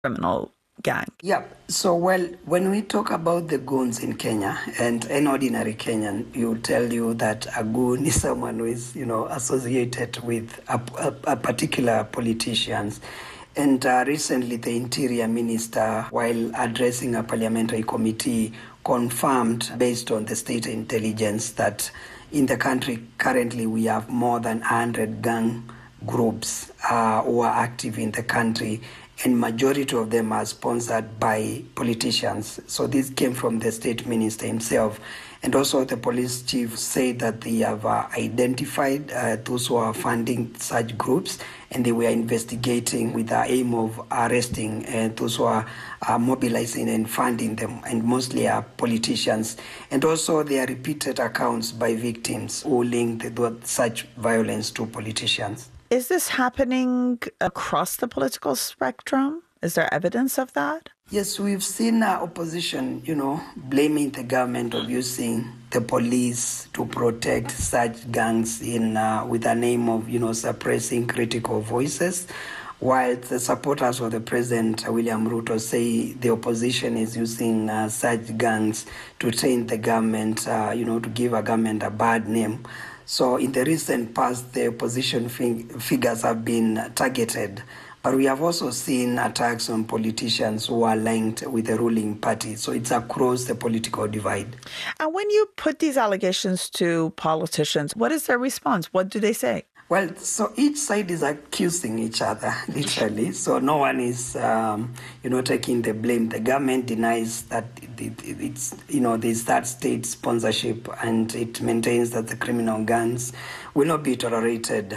criminal gang. Yeah. So, well, when we talk about the goons in Kenya, and an ordinary Kenyan, will tell you that a goon is someone who is, associated with a particular politicians. And recently, the Interior Minister, while addressing a parliamentary committee, confirmed, based on the state intelligence, that in the country currently we have more than 100 gang groups who are active in the country, and majority of them are sponsored by politicians. So this came from the state minister himself. And also the police chief said that they have identified those who are funding such groups, and they were investigating with the aim of arresting those who are mobilizing and funding them, and mostly are politicians. And also there are repeated accounts by victims who link such violence to politicians. Is this happening across the political spectrum? Is there evidence of that? Yes, we've seen opposition, blaming the government of using the police to protect such gangs with the name of, suppressing critical voices, while the supporters of the President, William Ruto, say the opposition is using such gangs to train the government, to give a government a bad name. So in the recent past, the opposition figures have been targeted. But we have also seen attacks on politicians who are linked with the ruling party. So it's across the political divide. And when you put these allegations to politicians, what is their response? What do they say? Well, so each side is accusing each other, literally. So no one is, taking the blame. The government denies that it's, there's that state sponsorship, and it maintains that the criminal gangs will not be tolerated.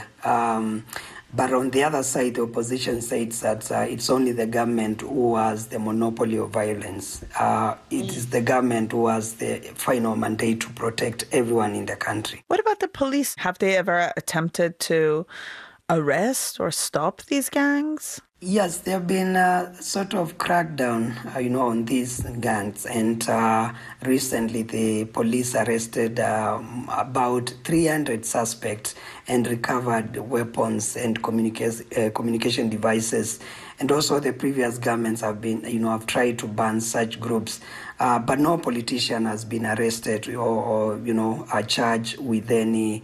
But on the other side, the opposition says that it's only the government who has the monopoly of violence. It is the government who has the final mandate to protect everyone in the country. What about the police? Have they ever attempted to arrest or stop these gangs? Yes, there have been sort of crackdown, on these gangs. And recently, the police arrested about 300 suspects and recovered weapons and communication devices. And also, the previous governments have been, have tried to ban such groups, but no politician has been arrested or are charged with any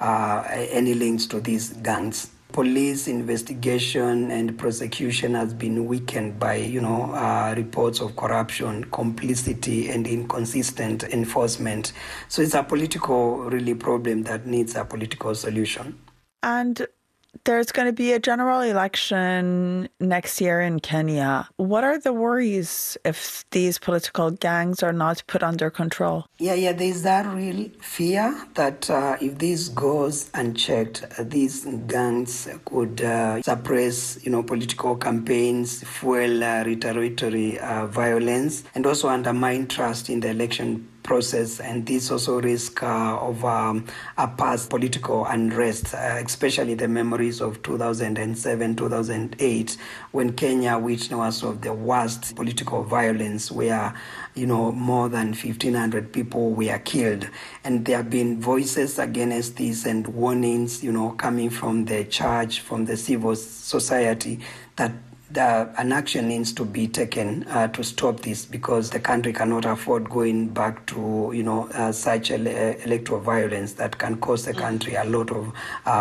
links to these gangs. Police investigation and prosecution has been weakened by, reports of corruption, complicity, and inconsistent enforcement. So it's a political, really, problem that needs a political solution. And there's going to be a general election next year in Kenya. What are the worries if these political gangs are not put under control? Yeah, there's that real fear that if this goes unchecked, these gangs could suppress, political campaigns, fuel retaliatory violence, and also undermine trust in the election process. And this also risk of a past political unrest, especially the memories of 2007, 2008, when Kenya witnessed one of the worst political violence, where more than 1,500 people were killed. And there have been voices against this and warnings, coming from the church, from the civil society, that an action needs to be taken to stop this, because the country cannot afford going back to, such electoral violence that can cost the country a lot of,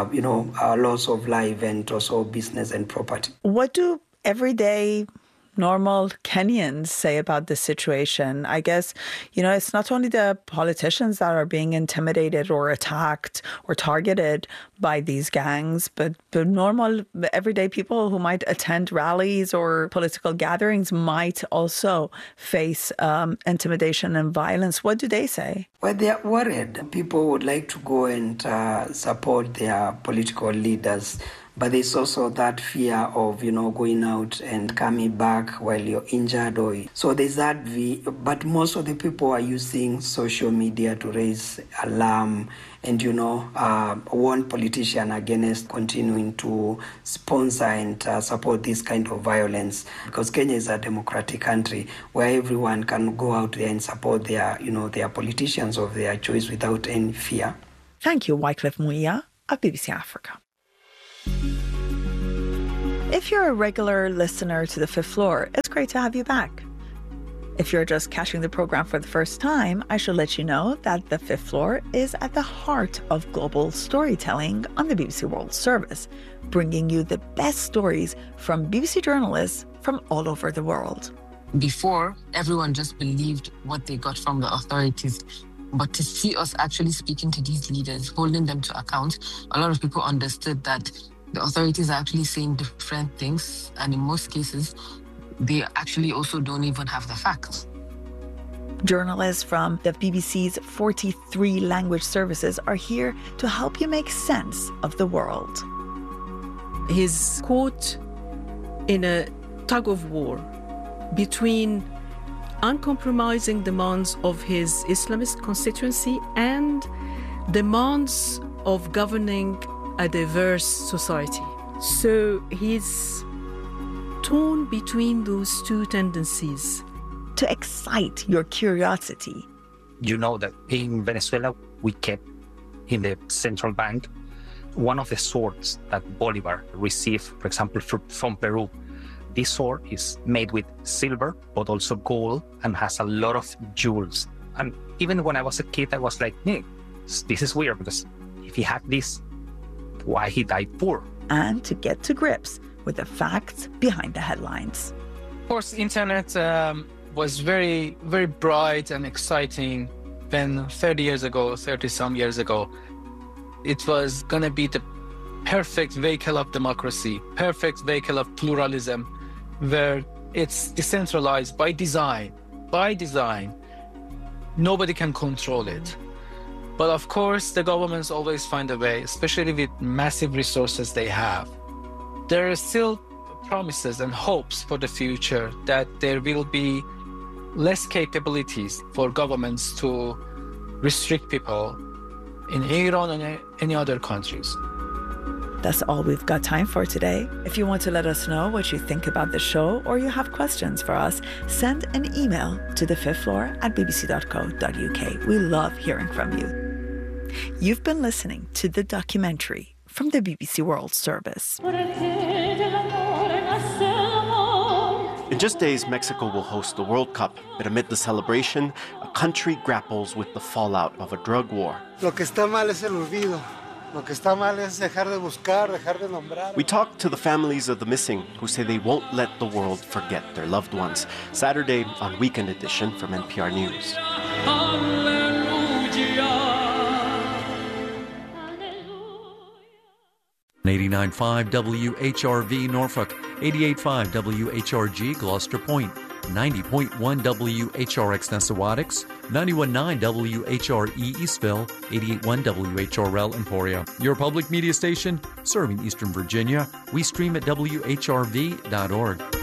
loss of life and also business and property. What do everyday normal Kenyans say about this situation? I guess, it's not only the politicians that are being intimidated or attacked or targeted by these gangs, but the normal everyday people who might attend rallies or political gatherings might also face intimidation and violence. What do they say? Well, they're worried. People would like to go and support their political leaders. But there's also that fear of, going out and coming back while you're injured. So there's that but most of the people are using social media to raise alarm and, warn politicians against continuing to sponsor and support this kind of violence. Because Kenya is a democratic country where everyone can go out there and support their politicians of their choice without any fear. Thank you, Wycliffe Muia of BBC Africa. If you're a regular listener to The Fifth Floor, it's great to have you back. If you're just catching the program for the first time, I should let you know that The Fifth Floor is at the heart of global storytelling on the BBC World Service, bringing you the best stories from BBC journalists from all over the world. Before, everyone just believed what they got from the authorities. But to see us actually speaking to these leaders, holding them to account, a lot of people understood that the authorities are actually saying different things. And in most cases, they actually also don't even have the facts. Journalists from the BBC's 43 language services are here to help you make sense of the world. He's caught in a tug of war between uncompromising demands of his Islamist constituency and demands of governing a diverse society. So he's torn between those two tendencies. To excite your curiosity. You know that in Venezuela, we kept in the central bank one of the swords that Bolivar received, for example, from Peru. This sword is made with silver, but also gold, and has a lot of jewels. And even when I was a kid, I was like, this is weird, because if he had this, why he died poor? And to get to grips with the facts behind the headlines. Of course, internet was very, very bright and exciting when 30-some years ago. It was going to be the perfect vehicle of democracy, perfect vehicle of pluralism, where it's decentralized by design. By design, nobody can control it. But of course, the governments always find a way, especially with massive resources they have. There are still promises and hopes for the future that there will be less capabilities for governments to restrict people in Iran and any other countries. That's all we've got time for today. If you want to let us know what you think about the show or you have questions for us, send an email to thefifthfloor@bbc.co.uk. We love hearing from you. You've been listening to The Documentary from the BBC World Service. In just days, Mexico will host the World Cup, but amid the celebration, a country grapples with the fallout of a drug war. Lo que está mal es el olvido. Lo que está mal es dejar de buscar, dejar de nombrar. We talked to the families of the missing, who say they won't let the world forget their loved ones. Saturday on Weekend Edition from NPR News. 89.5 WHRV Norfolk, 88.5 WHRG Gloucester Point, 90.1 WHRX Nessawadix, 91.9 WHRE Eastville, 88.1 WHRL Emporia. Your public media station serving Eastern Virginia. We stream at WHRV.org.